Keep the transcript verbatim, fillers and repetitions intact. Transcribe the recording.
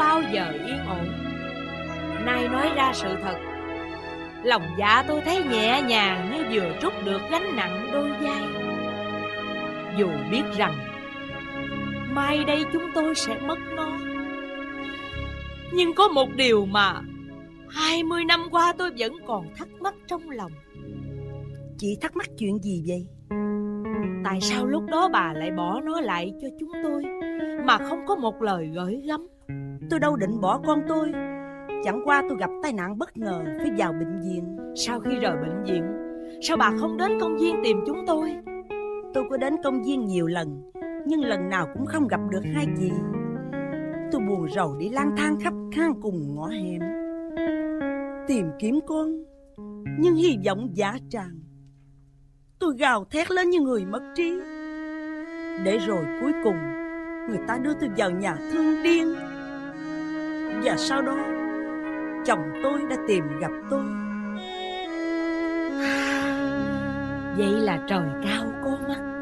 bao giờ yên ổn. Nay nói ra sự thật, lòng dạ tôi thấy nhẹ nhàng như vừa trút được gánh nặng đôi vai. Dù biết rằng mai đây chúng tôi sẽ mất nó, nhưng có một điều mà hai mươi năm qua tôi vẫn còn thắc mắc trong lòng. Chị thắc mắc chuyện gì vậy? Tại sao lúc đó bà lại bỏ nó lại cho chúng tôi mà không có một lời gửi gắm? Tôi đâu định bỏ con tôi. Chẳng qua tôi gặp tai nạn bất ngờ, phải vào bệnh viện. Sau khi rời bệnh viện, sao bà không đến công viên tìm chúng tôi? Tôi có đến công viên nhiều lần, nhưng lần nào cũng không gặp được hai chị. Tôi buồn rầu đi lang thang khắp hang cùng ngõ hẻm, tìm kiếm con, nhưng hy vọng dã tràng. Tôi gào thét lên như người mất trí. Để rồi cuối cùng người ta đưa tôi vào nhà thương điên. Và sau đó chồng tôi đã tìm gặp tôi. Vậy là trời cao có mắt.